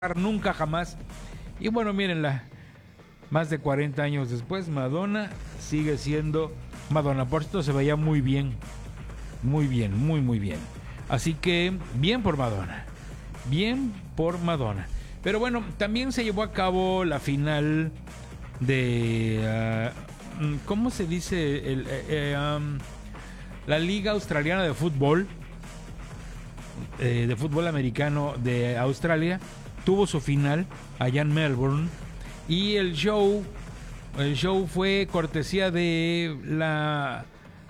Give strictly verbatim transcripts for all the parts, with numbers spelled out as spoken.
nunca jamás. Y bueno, mírenla, más de cuarenta años después, Madonna sigue siendo Madonna. Por esto se veía muy bien, muy bien, muy muy bien. Así que bien por Madonna, bien por Madonna. Pero bueno, también se llevó a cabo la final de uh, ¿cómo se dice? El, eh, eh, um, la Liga Australiana de Fútbol, eh, de fútbol americano de Australia. Tuvo su final allá en Melbourne y el show, el show fue cortesía de la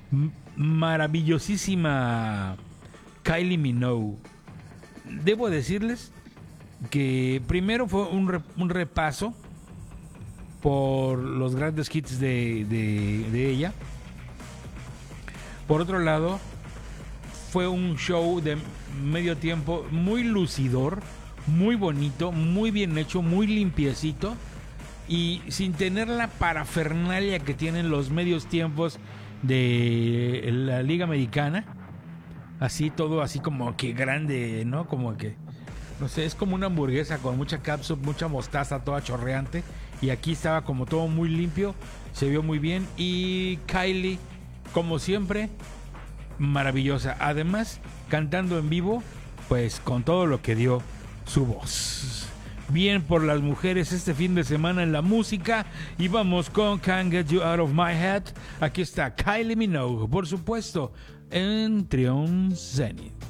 maravillosísima Kylie Minogue. Debo decirles que primero fue un, re, un repaso por los grandes hits de, de, de ella. Por otro lado, fue un show de medio tiempo muy lucidor, muy bonito, muy bien hecho, muy limpiecito y sin tener la parafernalia que tienen los medios tiempos de la Liga Americana. Así todo así como que grande, ¿no? Como que, no sé, es como una hamburguesa con mucha catsup, mucha mostaza, toda chorreante. Y aquí estaba como todo muy limpio, se vio muy bien. Y Kylie, como siempre, maravillosa. Además, cantando en vivo, pues con todo lo que dio su voz. Bien por las mujeres este fin de semana en la música. Y vamos con Can't Get You Out of My Head. Aquí está Kylie Minogue, por supuesto, en Trion Zenith.